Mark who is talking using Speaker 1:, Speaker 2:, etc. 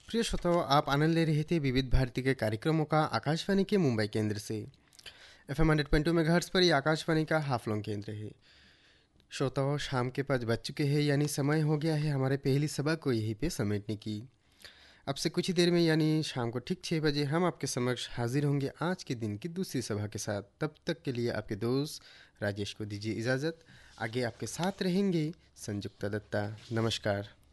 Speaker 1: प्रिय श्रोताओं, आप आनंद ले रहे थे विविध भारती के कार्यक्रमों का आकाशवाणी के मुंबई केंद्र से। FM 100.2 मेगाहर्ट्ज़ पर ये आकाशवाणी का हाफलोंग केंद्र है। श्रोताओं, शाम के 5 बज चुके हैं, यानी समय हो गया है हमारे पहली सभा को यहीं पे समेटने की। अब से कुछ ही देर में यानी शाम को ठीक 6 बजे हम आपके समक्ष हाजिर होंगे आज के दिन की दूसरी सभा के साथ। तब तक के लिए आपके दोस्त राजेश को दीजिए इजाज़त। आगे आपके साथ रहेंगे संयुक्ता दत्ता। नमस्कार।